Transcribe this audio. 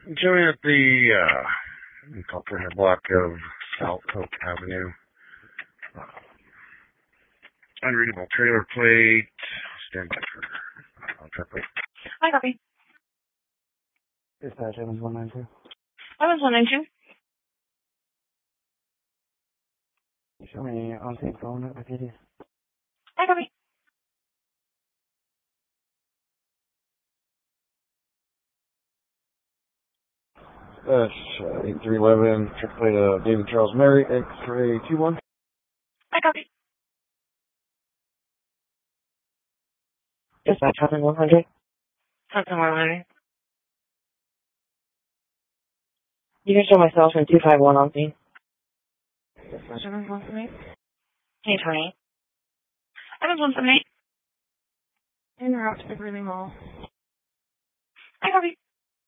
Join at the comprehensive block of South Oak Avenue. Unreadable trailer plate. Stand by for truck plate. Hi, copy. Dispatch, Evans 192. Evans 192. Show me on-scene phone at PD. Hi, copy. Dispatch, 8311, truck plate, David Charles Mary, X-ray 21. Hi, copy. Dispatch, Hudson 100. Hudson 100. You can show myself in 251 on scene. Dispatch, Evans 178. 828. Evans 178. In route to Big Ruby Mall. Hi, copy.